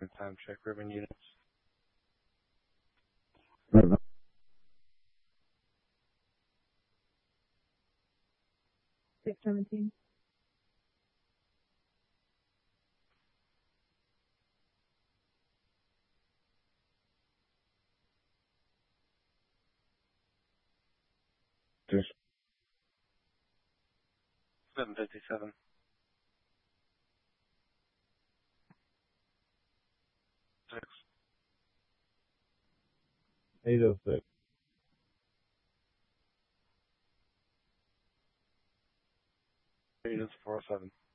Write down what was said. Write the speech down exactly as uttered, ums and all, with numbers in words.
Time check ribbon units. six seventeen. Just seven fifty-seven. Six. eight oh six. Units four oh seven.